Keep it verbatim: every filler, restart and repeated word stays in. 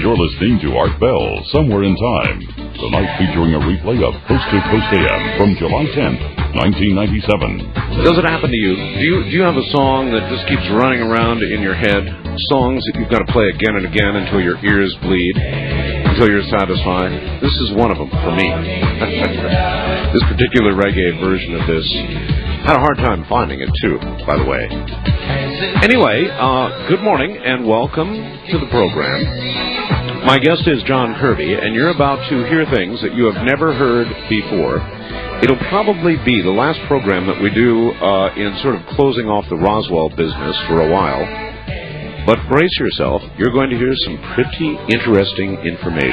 You're listening to Art Bell, Somewhere in Time, tonight featuring a replay of Coast to Coast A M from July tenth, nineteen ninety-seven. Does it happen to you? Do you do you have a song that just keeps running around in your head? Songs that you've got to play again and again until your ears bleed, until you're satisfied? This is one of them for me. This particular reggae version of this. Had a hard time finding it, too, by the way. Anyway, uh, good morning and welcome to the program. My guest is John Kirby, and you're about to hear things that you have never heard before. It'll probably be the last program that we do uh, in sort of closing off the Roswell business for a while. But brace yourself, you're going to hear some pretty interesting information.